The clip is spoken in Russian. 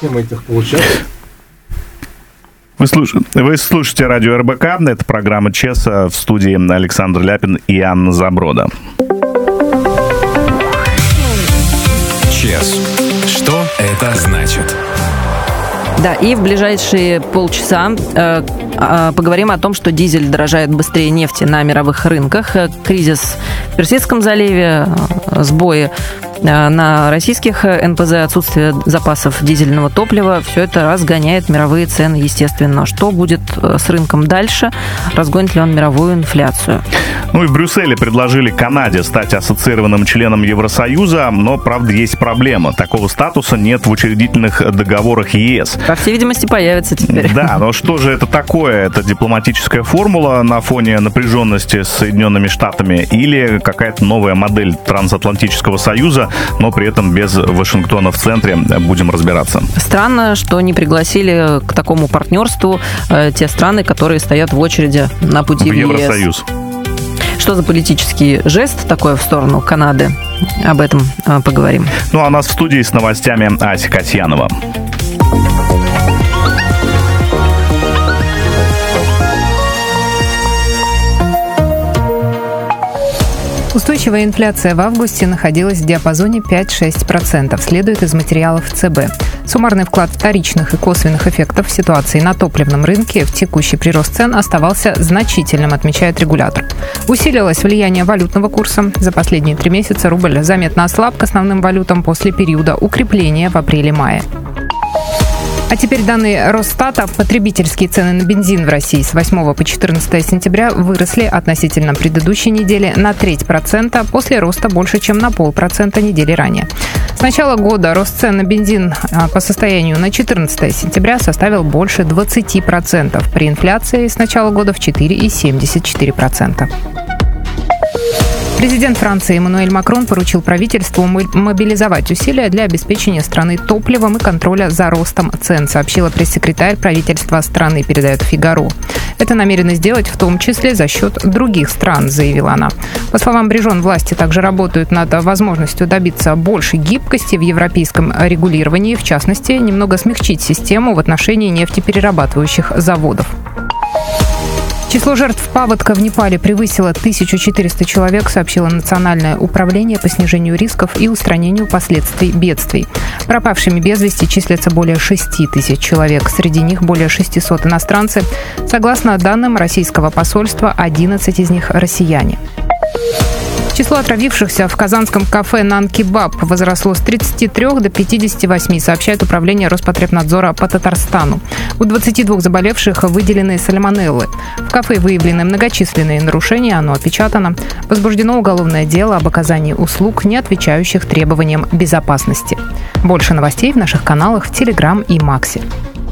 всем этих получать. Вы слушаете радио РБК, это программа ЧЕС, в студии Александр Ляпин и Анна Заброда. ЧЕС. Что это значит? Да, и в ближайшие полчаса поговорим о том, что дизель дорожает быстрее нефти на мировых рынках, кризис в Персидском заливе, сбои на российских НПЗ, отсутствие запасов дизельного топлива. Все это разгоняет мировые цены, естественно. Что будет с рынком дальше? Разгонит ли он мировую инфляцию? Ну и в Брюсселе предложили Канаде стать ассоциированным членом Евросоюза, но, правда, есть проблема. Такого статуса нет в учредительных договорах ЕС. По всей видимости, появится теперь. Да, но что же это такое? Это дипломатическая формула на фоне напряженности с Соединенными Штатами или какая-то новая модель трансатлантического союза, но при этом без Вашингтона в центре? Будем разбираться. Странно, что не пригласили к такому партнерству те страны, которые стоят в очереди на пути в Евросоюз. Что за политический жест такой в сторону Канады? Об этом поговорим. Ну, а у нас в студии с новостями Ася Касьянова. Устойчивая инфляция в августе находилась в диапазоне 5-6%, следует из материалов ЦБ. Суммарный вклад вторичных и косвенных эффектов ситуации на топливном рынке в текущий прирост цен оставался значительным, отмечает регулятор. Усилилось влияние валютного курса. За последние 3 месяца рубль заметно ослаб к основным валютам после периода укрепления в апреле-мае. А теперь данные Росстата. Потребительские цены на бензин в России с 8 по 14 сентября выросли относительно предыдущей недели на 0,3%, после роста больше, чем на 0,5% недели ранее. С начала года рост цен на бензин по состоянию на 14 сентября составил больше 20%, при инфляции с начала года в 4,74%. Президент Франции Эммануэль Макрон поручил правительству мобилизовать усилия для обеспечения страны топливом и контроля за ростом цен, сообщила пресс-секретарь правительства страны, передает «Фигаро». Это намерены сделать в том числе за счет других стран, заявила она. По словам Брижон, власти также работают над возможностью добиться большей гибкости в европейском регулировании, в частности, немного смягчить систему в отношении нефтеперерабатывающих заводов. Число жертв паводка в Непале превысило 1400 человек, сообщило Национальное управление по снижению рисков и устранению последствий бедствий. Пропавшими без вести числятся более 6000 человек. Среди них более 600 иностранцы. Согласно данным российского посольства, 11 из них россияне. Число отравившихся в казанском кафе «Нан-Кебаб» возросло с 33 до 58, сообщает Управление Роспотребнадзора по Татарстану. У 22 заболевших выделены сальмонеллы. В кафе выявлены многочисленные нарушения, оно опечатано. Возбуждено уголовное дело об оказании услуг, не отвечающих требованиям безопасности. Больше новостей в наших каналах в Телеграм и Максе.